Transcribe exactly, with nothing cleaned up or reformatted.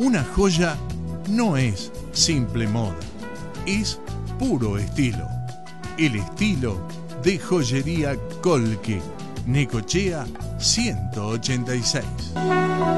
Una joya no es simple moda, es puro estilo. El estilo de Joyería Colque, Necochea ciento ochenta y seis.